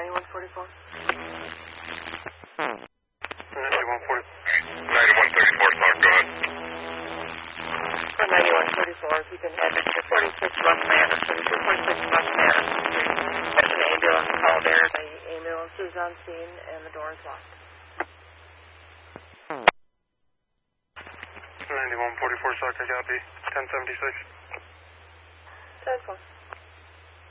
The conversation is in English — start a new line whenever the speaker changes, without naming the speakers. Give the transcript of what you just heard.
9144.
9134, South, go ahead.
For 9144, if you can head to 46 West Manor, 46 West Manor. There's an ambulance call there. The ambulance is on scene and the door is locked.
9144, South, I copy. 1076.
10-4.